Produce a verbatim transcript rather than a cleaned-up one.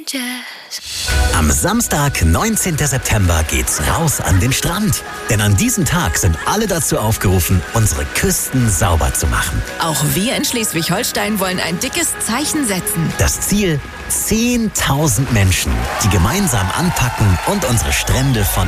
Am Samstag, neunzehnten September, geht's raus an den Strand. Denn an diesem Tag sind alle dazu aufgerufen, unsere Küsten sauber zu machen. Auch wir in Schleswig-Holstein wollen ein dickes Zeichen setzen. Das Ziel: zehntausend Menschen, die gemeinsam anpacken und unsere Strände von